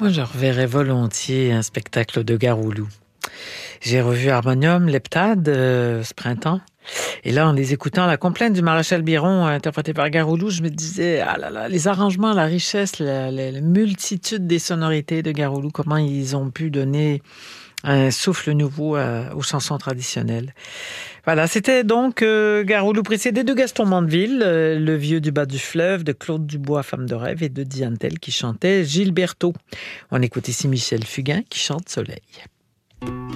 Moi, je reverrais volontiers un spectacle de Garoulou. J'ai revu Harmonium, Leptade ce printemps. Et là, en les écoutant, la complainte du maréchal Biron, interprétée par Garoulou, je me disais, ah là là, les arrangements, la richesse, la multitude des sonorités de Garoulou, comment ils ont pu donner un souffle nouveau aux chansons traditionnelles. Voilà, c'était donc Garoulou précédé de Gaston Mandeville, le vieux du bas du fleuve, de Claude Dubois, femme de rêve, et de Diane Tell qui chantait Gilberto. On écoute ici Michel Fugain qui chante Soleil.